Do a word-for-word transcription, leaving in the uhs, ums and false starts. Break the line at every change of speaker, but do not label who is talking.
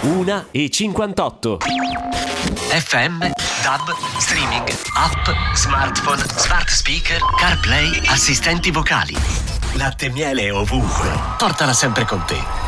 una e cinquantotto.
F M, D A B, streaming, app, smartphone, smart speaker, CarPlay, assistenti vocali. Latte e miele ovunque. Portala sempre con te.